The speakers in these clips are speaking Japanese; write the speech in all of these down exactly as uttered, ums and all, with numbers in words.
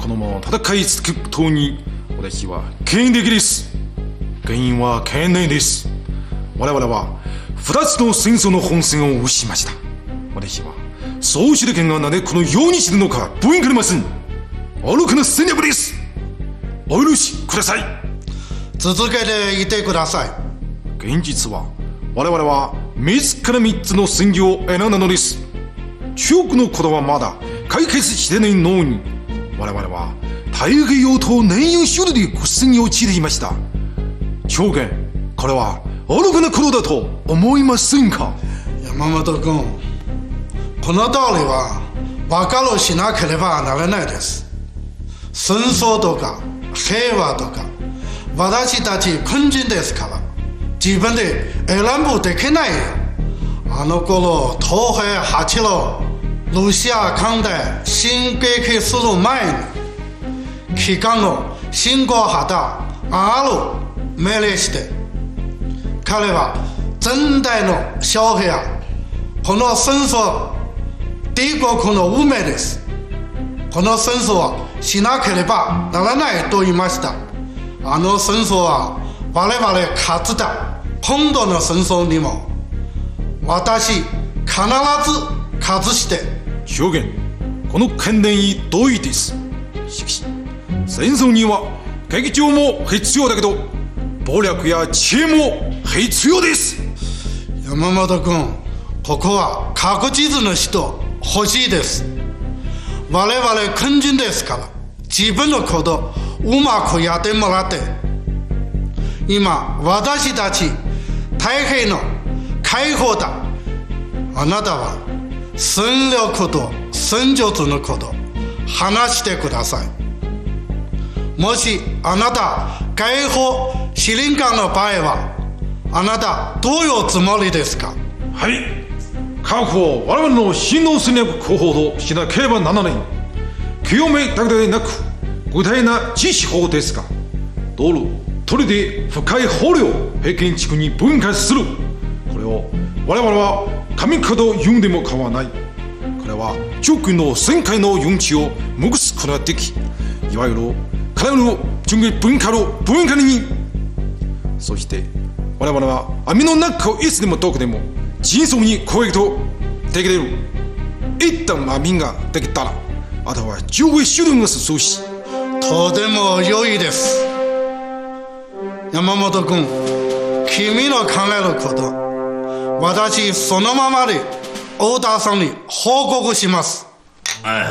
このまま戦い続くことに私は権力です。原因は権力です。我々は二つの戦争の本線を失いました。私はそうした権がなぜこのようにしているのか分かりません。愚かな戦略です。お許しください。 続けていてください。 現実は我々はみっつからみっつの戦略を選んだのです。中国のことはまだ解決してないのに、我々は太平洋と年優秀で苦戦に陥っていました。長官、これは愚かなことだと思いませんか？ 山本君、この道理は分かるしなければならないです。戦争とか平和とか私たち軍人ですから自分で選ぶできないよ。あの頃東海八路ロシア艦隊進撃する前に期間の侵攻旗ある命令して、彼は全体の消費やこの戦争帝国の運命です。この戦争はしなければならないと言いました。あの戦争は我々勝つだ。今度の戦争にも私必ず勝つして。 将軍、この観念に同意です。しかし戦争には劇場も必要だけど暴力や知恵も必要です。 山本君、ここは確実な人欲しいです。我々軍人ですから自分のことうまくやってもらって、今私たち太平の解放だ。あなたは戦略と戦術のこと話してください。もしあなた解放司令官の場合はあなたどういうつもりですか？ はい、確保を我々の真の戦略候補としなければならない。清めだけでなく具体な知識法ですが、道路取りで深い捕虜を平均地区に分解する。これを我々は神化と言うんでも構わない。これは中国の旋回の運気を無すことができ、いわゆる彼らの準備文化の文化に、そして我々は網の中をいつでもどこでも迅速に攻撃とできれる。一旦網ができたらあとは上下手段が進むし。 とても良いです。山本君、君の考えること私そのままで太田さんに報告します。 哎，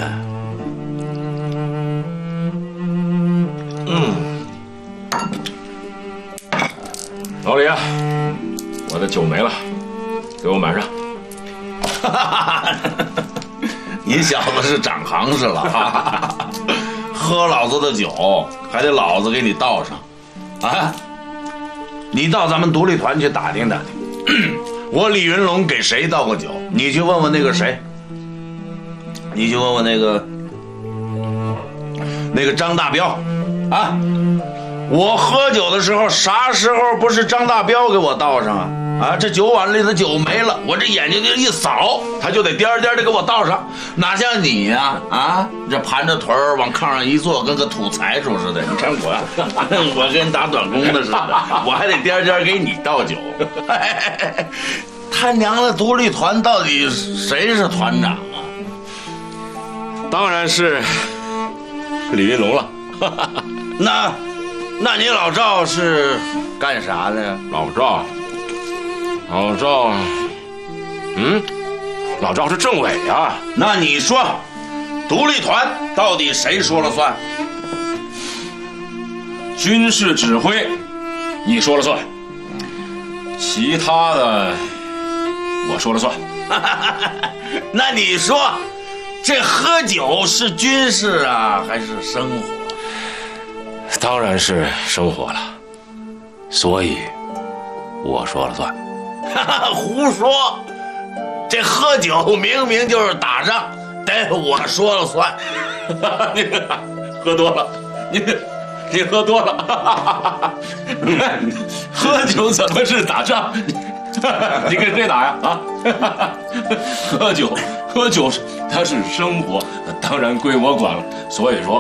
嗯，老李啊，我的酒没了，给我满上。 哈哈，你小子是长行市了啊！喝老子的酒还得老子给你倒上啊！你到咱们独立团去打听打听，我李云龙给谁倒过酒？你去问问那个谁，你去问问那个那个张大彪啊！我喝酒的时候，啥时候不是张大彪给我倒上啊？啊，这酒碗里的酒没了，我这眼睛就一扫，他就得颠颠的给我倒上，哪像你呀、啊？啊，这盘着腿儿往炕上一坐，跟个土财主似的。你看我，我跟打短工的似的，我还得颠颠给你倒酒。他娘的，独立团到底谁是团长啊？ 当然是李云龙了。 那，那你老赵是干啥的呀？ 老赵。老赵，嗯，老赵是政委啊。 那你说，独立团到底谁说了算？ 军事指挥，你说了算。其他的，我说了算。 那你说，这喝酒是军事啊，还是生活？ 当然是生活了。所以，我说了算。 胡说！这喝酒明明就是打仗，得我说了算。 你喝多了，你你喝多了。喝酒怎么是打仗？你跟谁打呀？啊！喝酒，喝酒，它是生活，当然归我管了。所以说。